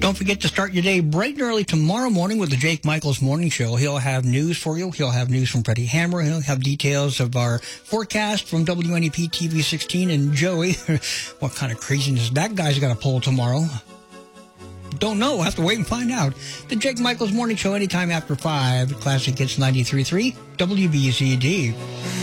Don't forget to start your day bright and early tomorrow morning with the Jake Michaels Morning Show. He'll have news for you. He'll have news from Freddie Hammer. He'll have details of our forecast from WNEP TV 16. And Joey, what kind of craziness that guy's got a poll tomorrow? Don't know. We'll have to wait and find out. The Jake Michaels Morning Show anytime after 5. Classic Hits 93.3 WBZD.